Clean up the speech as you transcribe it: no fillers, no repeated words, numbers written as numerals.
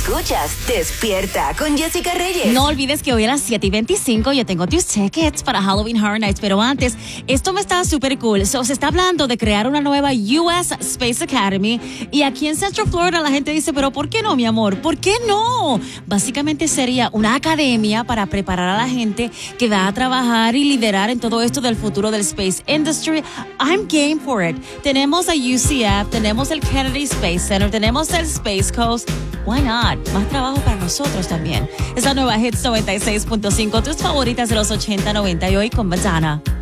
Escuchas Despierta con Jessica Reyes. No olvides que hoy a las 7:25 yo tengo tus tickets para Halloween Horror Nights, pero antes, esto me está súper cool. Se está hablando de crear una nueva US Space Academy y aquí en Central Florida la gente dice, pero ¿por qué no, mi amor? ¿Por qué no? Básicamente sería una academia para preparar a la gente que va a trabajar y liderar en todo esto del futuro del space industry. I'm game for it. Tenemos a UCF, tenemos el Kennedy Space Center, tenemos el Space Coast. Why not? Más trabajo para nosotros también. Es la nueva Hits 96.5, tus favoritas de los 80, 90 y hoy con Madonna.